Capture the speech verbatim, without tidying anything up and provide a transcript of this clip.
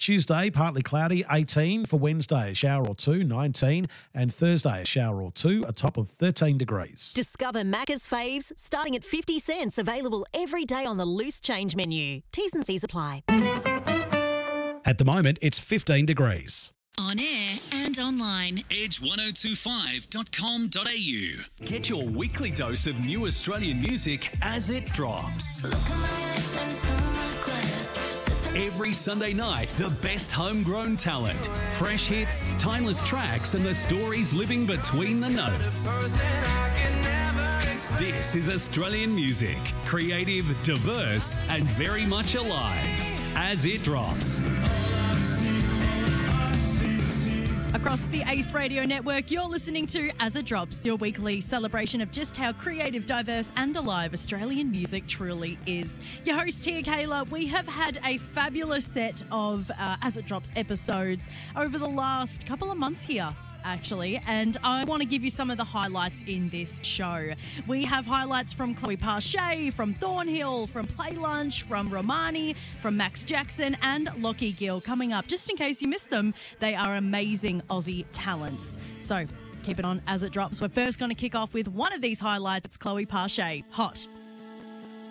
Tuesday, partly cloudy, eighteen. For Wednesday, a shower or two, nineteen. And Thursday, a shower or two, a top of thirteen degrees. Discover Macca's faves starting at fifty cents, available every day on the loose change menu. T's and C's apply. At the moment, it's fifteen degrees. On air and online. edge ten twenty-five dot com dot a u. Get your weekly dose of new Australian music as it drops. Every Sunday night, the best homegrown talent, fresh hits, timeless tracks, and the stories living between the notes. This is Australian music, creative, diverse, and very much alive. As it drops. Across the Ace Radio Network, you're listening to As It Drops, your weekly celebration of just how creative, diverse and alive Australian music truly is. Your host here, Kayla. We have had a fabulous set of uh, As It Drops episodes over the last couple of months here, actually, and I want to give you some of the highlights in this show. We have highlights from Chloe Pache, from Thornhill, from Play Lunch, from Romani, from Max Jackson and Lockie Gill coming up. Just in case you missed them, they are amazing Aussie talents. So keep it on As It Drops. We're first going to kick off with one of these highlights. It's Chloe Pache, Hot.